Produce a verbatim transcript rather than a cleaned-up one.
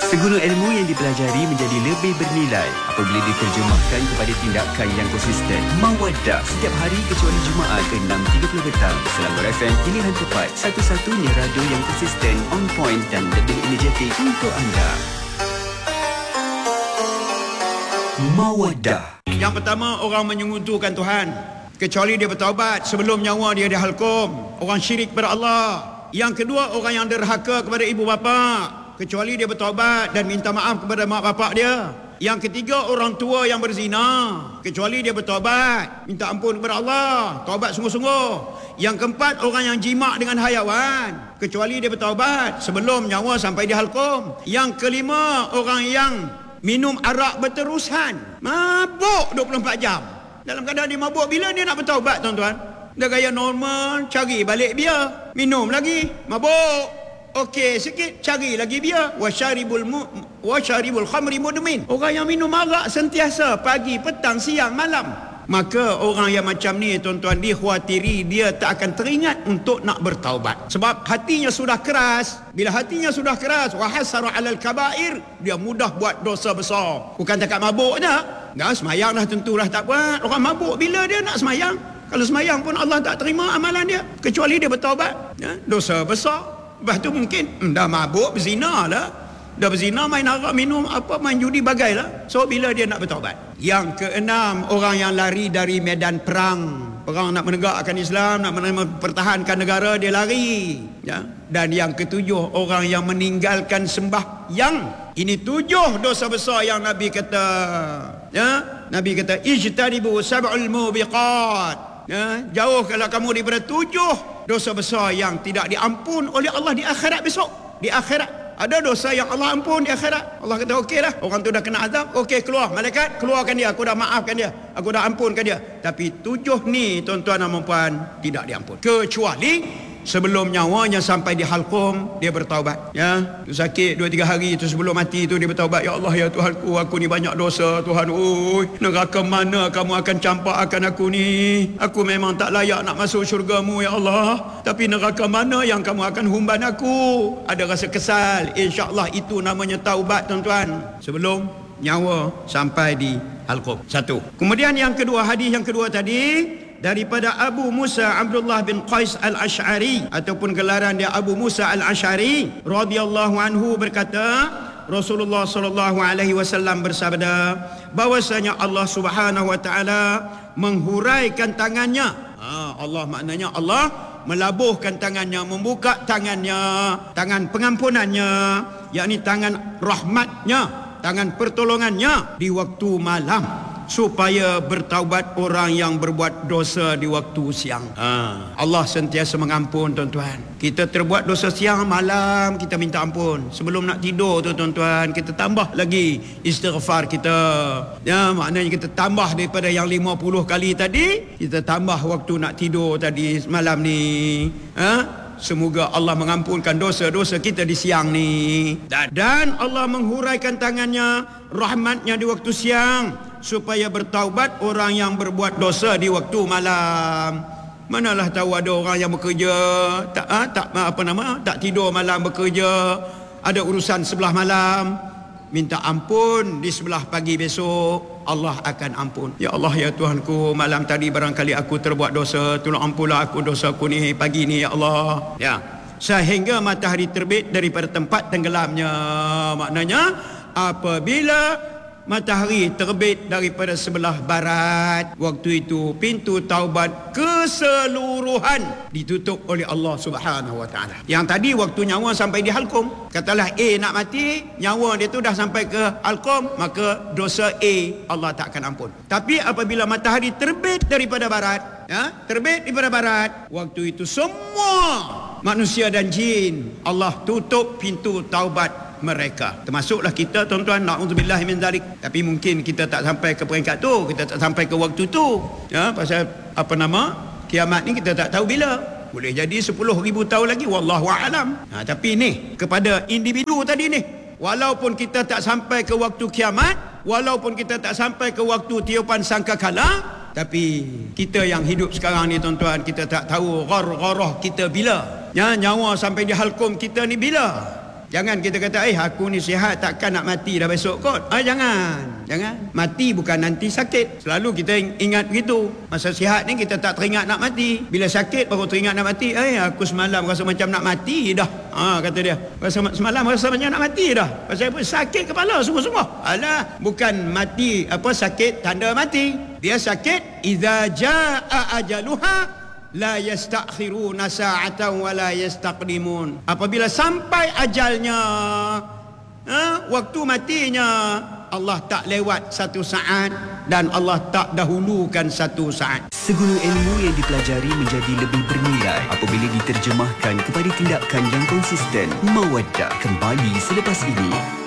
Segunu ilmu yang dipelajari menjadi lebih bernilai apabila diterjemahkan kepada tindakan yang konsisten. Mawaddah setiap hari kecuali Jumaat ke enam tiga puluh petang. Selangor F M, pilihan tepat, satu-satunya radio yang konsisten, on point dan lebih energetik untuk anda. Mawaddah. Yang pertama, orang menyekutukan Tuhan kecuali dia bertaubat sebelum nyawa dia dihalkum. Orang syirik kepada Allah. Yang kedua, orang yang derhaka kepada ibu bapa kecuali dia bertaubat dan minta maaf kepada mak bapak dia. Yang ketiga, orang tua yang berzina kecuali dia bertaubat, minta ampun kepada Allah, taubat sungguh-sungguh. Yang keempat, orang yang jima dengan hayawan kecuali dia bertaubat sebelum nyawa sampai dihalkum. Yang kelima, orang yang minum arak berterusan, mabuk dua puluh empat jam. Dalam keadaan dia mabuk, bila dia nak bertaubat tuan-tuan? Dia gaya normal, cari balik biar, minum lagi, mabuk. Okey sikit, cari lagi biar. Wasyaribul mu wasyaribul khamri mudmin. Orang yang minum arak sentiasa pagi, petang, siang, malam. Maka orang yang macam ni tuan-tuan, dikhawatiri dia tak akan teringat untuk nak bertaubat. Sebab hatinya sudah keras. Bila hatinya sudah keras, wa hasara 'alal kaba'ir, dia mudah buat dosa besar. Bukan cakap mabuk je. Enggak, semayang dah tentulah tak buat. Orang mabuk bila dia nak semayang? Kalau semayang pun Allah tak terima amalan dia kecuali dia bertaubat. Ya, dosa besar. Lepas tu mungkin hmm, dah mabuk, berzina lah. Dah berzina, main arak, minum apa, main judi, bagai lah. So bila dia nak bertaubat? Yang keenam, orang yang lari dari medan perang. Perang nak menegakkan Islam, nak mempertahankan negara, dia lari. Ya? Dan yang ketujuh, orang yang meninggalkan sembahyang. Ini tujuh dosa besar yang Nabi kata. Ya? Nabi kata, ijtanibu sab'ul mubiqat. Ya, jauh kalau kamu daripada tujuh dosa besar yang tidak diampun oleh Allah di akhirat besok. Di akhirat ada dosa yang Allah ampun di akhirat. Allah kata okeylah, orang tu dah kena azab, okey keluar, malaikat keluarkan dia, aku dah maafkan dia, aku dah ampunkan dia. Tapi tujuh ni tuan-tuan dan puan tidak diampun kecuali sebelum nyawanya sampai di halqum dia bertaubat. Ya, sakit dua tiga hari itu sebelum mati itu dia bertaubat. Ya Allah, ya Tuhanku, aku ni banyak dosa Tuhan. Oi, neraka mana kamu akan campakkan aku ni? Aku memang tak layak nak masuk syurga-Mu ya Allah. Tapi neraka mana yang kamu akan humban aku? Ada rasa kesal. Insya-Allah itu namanya taubat tuan-tuan. Sebelum nyawa sampai di halqum. Satu. Kemudian yang kedua, hadis yang kedua tadi daripada Abu Musa Abdullah bin Qais al-Ash'ari ataupun gelaran dia Abu Musa al-Ash'ari radhiyallahu anhu berkata, Rasulullah sallallahu alaihi wasallam bersabda bahwasanya Allah Subhanahu wa taala menghuraikan tangannya. Ha, Allah maknanya Allah melabuhkan tangannya, membuka tangannya, tangan pengampunannya, yakni tangan rahmatnya, tangan pertolongannya di waktu malam, supaya bertaubat orang yang berbuat dosa di waktu siang. Ha. Allah sentiasa mengampun tuan-tuan. Kita terbuat dosa siang, malam kita minta ampun. Sebelum nak tidur tu tuan-tuan, kita tambah lagi istighfar kita. Ya, maknanya kita tambah daripada yang lima puluh kali tadi, kita tambah waktu nak tidur tadi malam ni. Ha? Semoga Allah mengampunkan dosa-dosa kita di siang ni. Dan Allah menghuraikan tangannya, rahmatnya di waktu siang, supaya bertaubat orang yang berbuat dosa di waktu malam. Manalah tahu ada orang yang bekerja tak ha, tak apa nama tak tidur malam, bekerja, ada urusan sebelah malam, minta ampun di sebelah pagi besok, Allah akan ampun. Ya Allah, ya Tuhanku, malam tadi barangkali aku terbuat dosa, tolong ampunlah aku dosa aku ni pagi ni ya Allah. Ya, sehingga matahari terbit daripada tempat tenggelamnya. Maknanya apabila matahari terbit daripada sebelah barat, waktu itu pintu taubat keseluruhan ditutup oleh Allah Subhanahu wa taala. Yang tadi waktu nyawa sampai di halqum, katalah A nak mati, nyawa dia tu dah sampai ke halqum, maka dosa A Allah tak akan ampun. Tapi apabila matahari terbit daripada barat, ya, terbit daripada barat, waktu itu semua manusia dan jin Allah tutup pintu taubat mereka, termasuklah kita tuan-tuan, na'udzubillah min zalik. Tapi mungkin kita tak sampai ke peringkat tu, kita tak sampai ke waktu tu, ya, pasal apa nama kiamat ni kita tak tahu bila. Boleh jadi sepuluh ribu tahun lagi, wallahu a'lam. Ha, tapi ni kepada individu tadi ni, walaupun kita tak sampai ke waktu kiamat, walaupun kita tak sampai ke waktu tiupan sangkakala, tapi kita yang hidup sekarang ni tuan-tuan, kita tak tahu ghargharah kita bila, ya, nyawa sampai di halqum kita ni bila. Jangan kita kata, eh aku ni sihat takkan nak mati dah besok kot. Ah, jangan. Jangan. Mati bukan nanti sakit. Selalu kita ingat begitu. Masa sihat ni kita tak teringat nak mati. Bila sakit baru teringat nak mati. Eh aku semalam rasa macam nak mati dah. Ah, kata dia. Rasa semalam rasa macam nak mati dah. Pasal apa? Sakit kepala sungguh-sungguh. Alah, bukan mati apa sakit tanda mati. Dia sakit idza jaa ajaluha la yastakhiruna sa'atan wa la yastaqdimun. Apabila sampai ajalnya, ha, waktu matinya, Allah tak lewat satu saat dan Allah tak dahulukan satu saat. Segala ilmu yang dipelajari menjadi lebih bernilai apabila diterjemahkan kepada tindakan yang konsisten. Mawaddah kembali selepas ini.